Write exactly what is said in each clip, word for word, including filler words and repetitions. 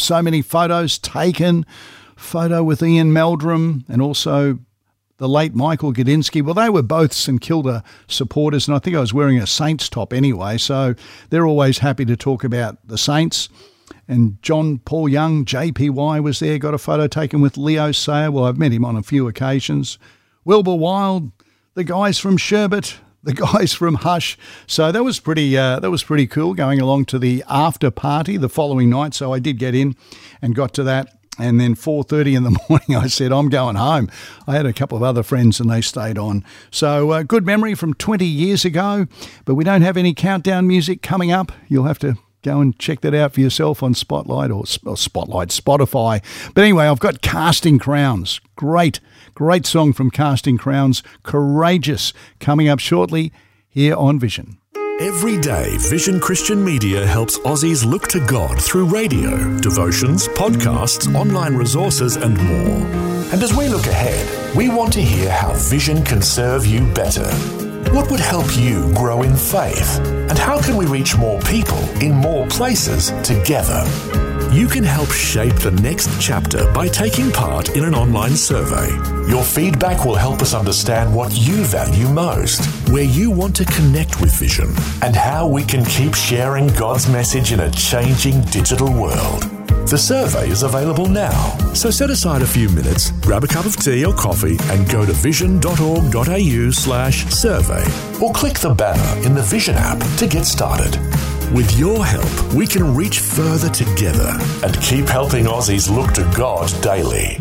so many photos taken. Photo with Ian Meldrum and also the late Michael Gudinski. Well, they were both St Kilda supporters, and I think I was wearing a Saints top anyway, so they're always happy to talk about the Saints. And John Paul Young, J P Y, was there, got a photo taken with Leo Sayer. Well, I've met him on a few occasions. Wilbur Wilde, the guys from Sherbet, the guys from Hush. So that was pretty uh, that was pretty cool, going along to the after party the following night. So I did get in and got to that. And then four thirty in the morning, I said, I'm going home. I had a couple of other friends and they stayed on. So uh, good memory from twenty years ago, but we don't have any countdown music coming up. You'll have to go and check that out for yourself on Spotlight or, or Spotlight, Spotify. But anyway, I've got Casting Crowns. Great, great song from Casting Crowns, Courageous, coming up shortly here on Vision. Every day, Vision Christian Media helps Aussies look to God through radio, devotions, podcasts, online resources and more. And as we look ahead, we want to hear how Vision can serve you better. What would help you grow in faith? And how can we reach more people in more places together? You can help shape the next chapter by taking part in an online survey. Your feedback will help us understand what you value most, where you want to connect with Vision, and how we can keep sharing God's message in a changing digital world. The survey is available now, so set aside a few minutes, grab a cup of tea or coffee and go to vision.org.au slash survey or click the banner in the Vision app to get started. With your help, we can reach further together and keep helping Aussies look to God daily.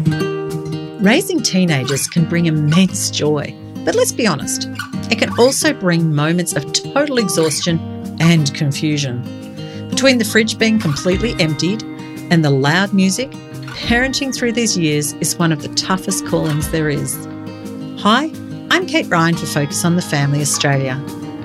Raising teenagers can bring immense joy, but let's be honest, it can also bring moments of total exhaustion and confusion. Between the fridge being completely emptied and the loud music, parenting through these years is one of the toughest callings there is. Hi, I'm Kate Ryan for Focus on the Family Australia.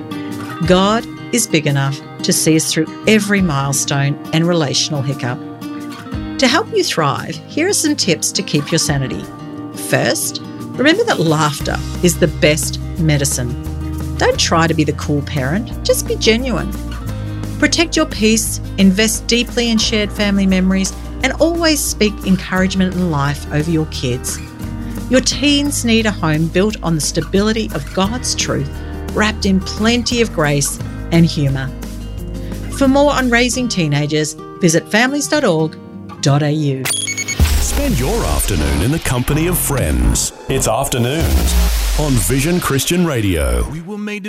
God is big enough to see us through every milestone and relational hiccup. To help you thrive, here are some tips to keep your sanity. First, remember that laughter is the best medicine. Don't try to be the cool parent, just be genuine. Protect your peace, invest deeply in shared family memories, and always speak encouragement and life over your kids. Your teens need a home built on the stability of God's truth, wrapped in plenty of grace and humour. For more on raising teenagers, visit families dot org dot a u. Spend your afternoon in the company of friends. It's Afternoons on Vision Christian Radio. We were made to